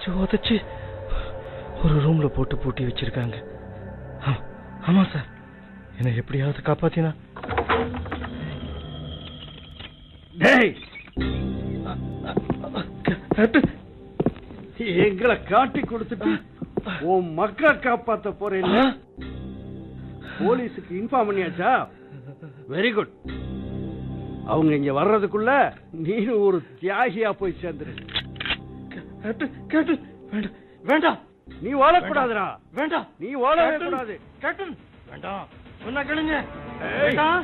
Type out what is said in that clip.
உதைச்சு ஒரு ரூம்ல போட்டு பூட்டி வச்சிருக்காங்க. ஆமா சார், என்னை எப்படியாவது காப்பாத்தினா. எங்களை காட்டி கொடுத்துட்டு உன் மக்களை காப்பாத்த போறேன். போலீஸுக்கு இன்ஃபார்ம் பண்ணியாச்சா? Very good. அவங்க இங்க வர்றதுக்குள்ள நீனு ஒரு தியாகியா போய் சேர்ந்துரு. வேண்டாம், நீ வாழக்கூடாதுடா. வேண்டாம், நீ வாழவே கூடாது. கேப்டன் வேண்டாம், சொன்னா கேளுங்க. வேண்டாம்.